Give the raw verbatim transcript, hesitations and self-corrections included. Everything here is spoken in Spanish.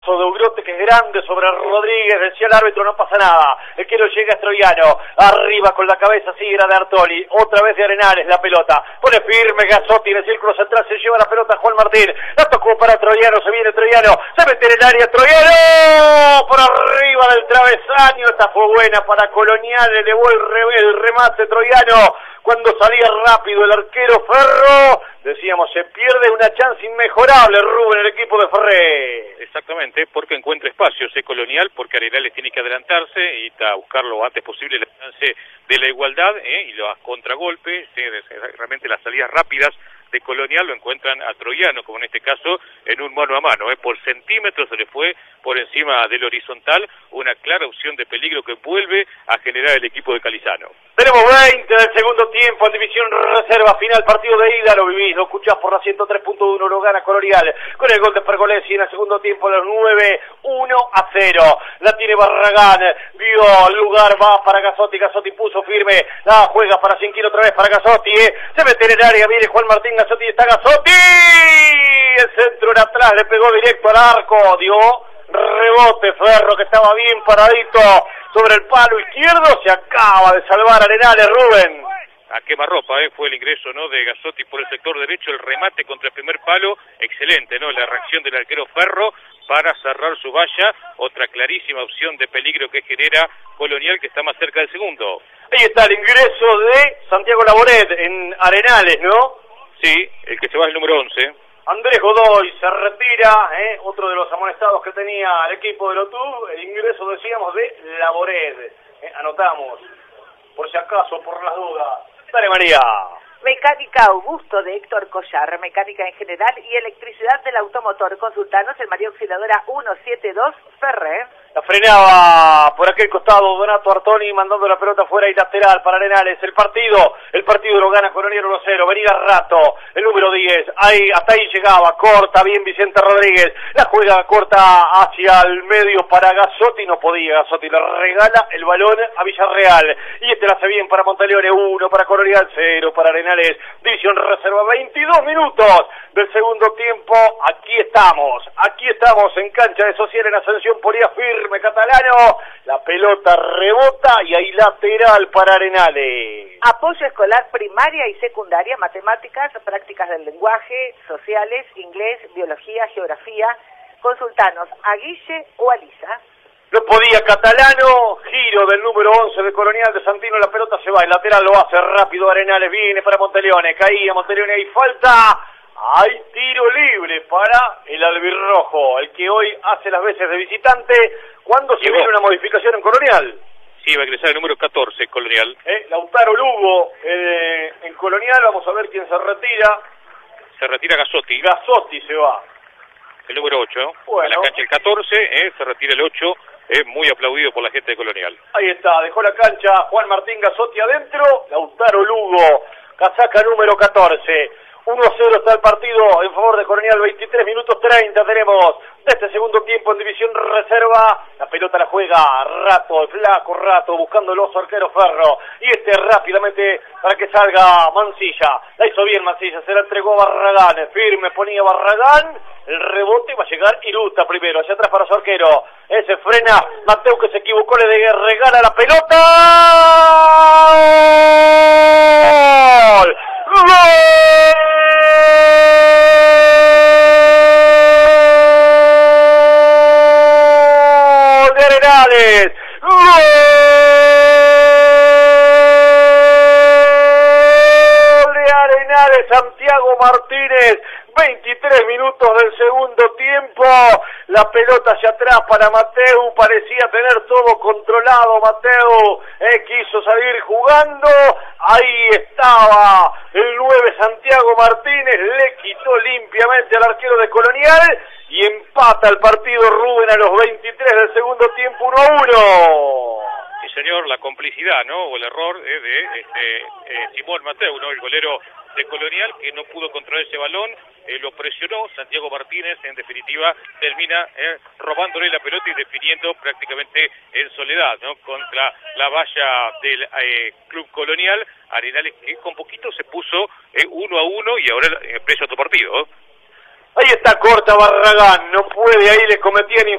de Ugrote, que es grande sobre Rodríguez, decía el árbitro, no pasa nada, el que no llega es Troiano, arriba con la cabeza sigue de Artoli, otra vez de Arenales la pelota, pone firme Gasotti en el círculo central, se lleva la pelota Juan Martín, la tocó para Troiano, se viene Troiano, se mete en el área, Troiano, por arriba del travesaño, esta fue buena para Colonial, le llevó el, re, el remate Troiano, cuando salía rápido el arquero Ferro, decíamos, se pierde una chance inmejorable, Rubén, el equipo de Ferré. Exactamente, porque encuentra espacios, es Colonial, porque Arenales tiene que adelantarse y a buscar lo antes posible el alcance de la igualdad, ¿eh? Y los contragolpes, ¿eh? Realmente las salidas rápidas de Colonial lo encuentran a Troiano, como en este caso, en un mano a mano, ¿eh? Por centímetros se le fue por encima del horizontal, una clara opción de peligro que vuelve a generar el equipo de Calizano. Tenemos veinte del segundo tiempo en división reserva, final, partido de ida, lo vivís, lo escuchás por la ciento tres punto uno, lo gana Colonial, con el gol de Pergolesi en el segundo tiempo de los nueve, uno a cero, la tiene Barragán, dio lugar, va para Gasotti, Gasotti puso firme, la juega para Cinquino otra vez para Gasotti, eh. se mete en el área, viene Juan Martín, Gasotti, está Gasotti, el centro en atrás, le pegó directo al arco, dio rebote Ferro, que estaba bien paradito sobre el palo izquierdo, se acaba de salvar Arenales, Rubén. A quemarropa, ¿eh? Fue el ingreso, ¿no?, de Gasotti por el sector derecho, el remate contra el primer palo, excelente, ¿no?, la reacción del arquero Ferro para cerrar su valla, otra clarísima opción de peligro que genera Colonial, que está más cerca del segundo. Ahí está el ingreso de Santiago Laboret en Arenales, ¿no? Sí, el que se va es el número once. Andrés Godoy se retira, ¿eh? Otro de los amonestados que tenía el equipo de Lotú, el ingreso, decíamos, de Laboret. ¿eh? Anotamos, por si acaso, por las dudas. Dale, María. Mecánica Augusto de Héctor Collar, mecánica en general y electricidad del automotor. Consultanos en María Auxiliadora ciento setenta y dos Ferré. La frenaba por aquel costado Donato Artoni, mandando la pelota fuera y lateral para Arenales. El partido, el partido lo gana Colonial uno a cero. Venía Rato, el número diez. Ahí, hasta ahí llegaba, corta bien Vicente Rodríguez. La juega corta hacia el medio para Gasotti. No podía Gasotti, le regala el balón a Villarreal. Y este la hace bien para Monteleone, uno para Colonial, cero para Arenales. División reserva, veintidós minutos del segundo tiempo. Aquí estamos, aquí estamos en cancha de Social en Ascensión, Polía firme Catalano, la pelota rebota y hay lateral para Arenales. Apoyo escolar primaria y secundaria, matemáticas, prácticas del lenguaje, sociales, inglés, biología, geografía. Consultanos a Guille o a Lisa. No podía Catalano, giro del número once de Colonial de Santino, la pelota se va, el lateral lo hace rápido Arenales, viene para Monteleone, caía Monteleone, hay falta. Hay tiro libre para el albirrojo, el que hoy hace las veces de visitante. ¿Cuándo se viene una modificación en Colonial? Sí, va a ingresar el número catorce, Colonial. Eh, Lautaro Lugo eh, en Colonial, vamos a ver quién se retira. Se retira Gasotti. Gasotti se va. El número ocho. Bueno. En la cancha el catorce, eh, se retira el ocho, eh, muy aplaudido por la gente de Colonial. Ahí está, dejó la cancha Juan Martín Gasotti adentro, Lautaro Lugo, casaca número catorce. uno a cero está el partido en favor de Colonial, veintitrés minutos treinta tenemos de este segundo tiempo en división reserva. La pelota la juega Rato, el flaco Rato, buscando el oso arquero Ferro. Y este rápidamente para que salga Mancilla. La hizo bien Mancilla, se la entregó Barragán. Firme ponía Barragán. El rebote va a llegar Iruta primero, hacia atrás para su arquero. Ese frena Mateu, que se equivocó, le regala la pelota. ¡Gol! ¡Gol! De Arenales. ¡Gol de Arenales! Santiago Martínez. veintitrés minutos del segundo tiempo, la pelota hacia atrás para Mateu, parecía tener todo controlado Mateu, eh, quiso salir jugando, ahí estaba el nueve Santiago Martínez, le quitó limpiamente al arquero de Colonial y empata el partido Rubén a los veintitrés del segundo tiempo, uno a uno. Sí, señor, la complicidad, ¿no?, o el error eh, de este, eh, Simón Mateu, ¿no?, el golero de Colonial, que no pudo controlar ese balón, eh, lo presionó Santiago Martínez, en definitiva termina eh, robándole la pelota y definiendo prácticamente en soledad, ¿no?, contra la valla del eh, Club Colonial. Arenales, que con poquito se puso eh, uno a uno y ahora empieza otro partido. Ahí está corta Barragán, no puede, ahí le cometían